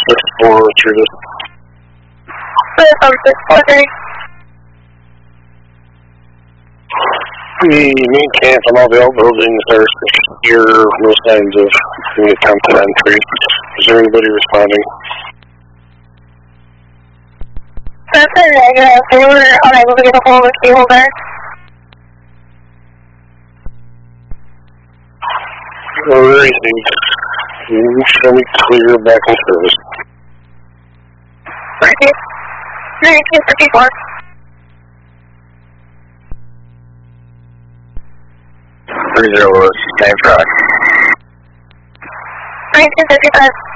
6-4 retreated. 6-4-3. The main camp and all the outbuildings are secure, no signs of any attempt to entry. Is there anybody responding? That's a negative. They were unable to get a hold of the key holder. Alright, show me clear back in service. Thank you. 1954. 30 was same track. 1955.